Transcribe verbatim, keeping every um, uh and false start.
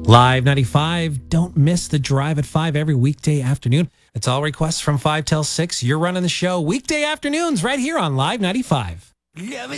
Live ninety-five. Don't miss the drive at five every weekday afternoon. It's all requests from five till six. You're running the show weekday afternoons right here on Live ninety-five.